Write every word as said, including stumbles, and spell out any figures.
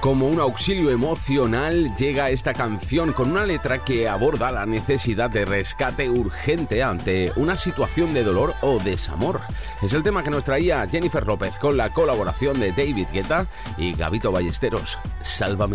Como un auxilio emocional llega esta canción con una letra que aborda la necesidad de rescate urgente ante una situación de dolor o desamor. Es el tema que nos traía Jennifer López con la colaboración de David Guetta y Gabito Ballesteros. Sálvame.